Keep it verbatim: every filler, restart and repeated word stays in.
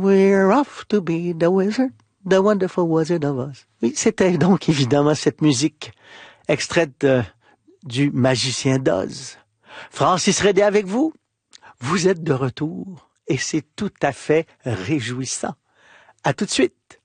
we're off to be the wizard, the wonderful Wizard of Oz. Oui, c'était donc évidemment cette musique extraite de, du Magicien d'Oz. Francis Redé avec vous. Vous êtes de retour et c'est tout à fait réjouissant. À tout de suite.